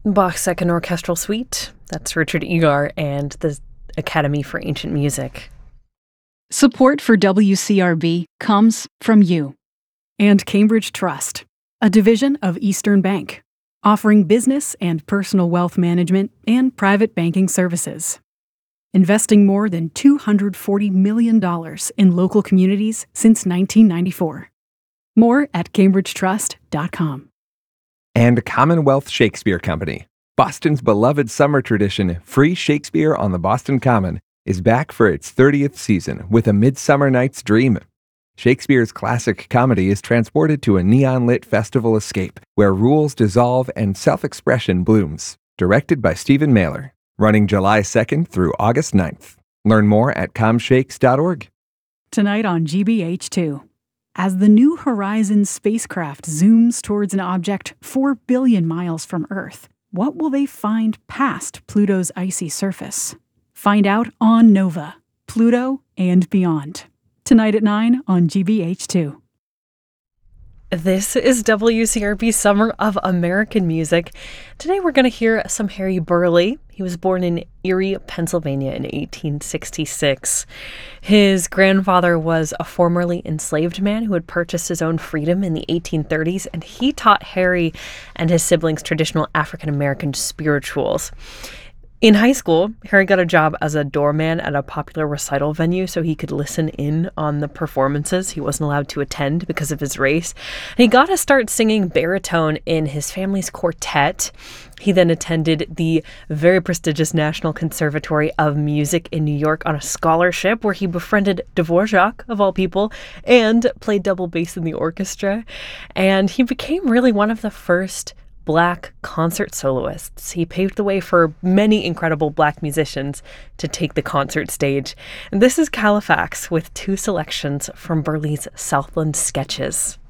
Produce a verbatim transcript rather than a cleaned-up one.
Bach's Second Orchestral Suite. That's Richard Egar and the Academy for Ancient Music. Support for W C R B comes from you. And Cambridge Trust, a division of Eastern Bank, offering business and personal wealth management and private banking services. Investing more than two hundred forty million dollars in local communities since nineteen ninety-four. More at cambridge trust dot com. And Commonwealth Shakespeare Company. Boston's beloved summer tradition, Free Shakespeare on the Boston Common, is back for its thirtieth season with A Midsummer Night's Dream. Shakespeare's classic comedy is transported to a neon-lit festival escape where rules dissolve and self-expression blooms. Directed by Stephen Mailer. Running July second through August ninth. Learn more at com shakes dot org. Tonight on G B H two. As the New Horizons spacecraft zooms towards an object four billion miles from Earth, what will they find past Pluto's icy surface? Find out on Nova, Pluto and Beyond. Tonight at nine on G B H two. This is W C R B Summer of American Music. Today we're going to hear some Harry Burleigh. He was born in Erie, Pennsylvania in eighteen sixty-six. His grandfather was a formerly enslaved man who had purchased his own freedom in the eighteen thirties, and he taught Harry and his siblings traditional African-American spirituals. In high school, Harry got a job as a doorman at a popular recital venue so he could listen in on the performances. He wasn't allowed to attend because of his race. And he got to start singing baritone in his family's quartet. He then attended the very prestigious National Conservatory of Music in New York on a scholarship where he befriended Dvorak, of all people, and played double bass in the orchestra. And he became really one of the first Black concert soloists. He paved the way for many incredible Black musicians to take the concert stage. And this is Califax with two selections from Burleigh's Southland Sketches.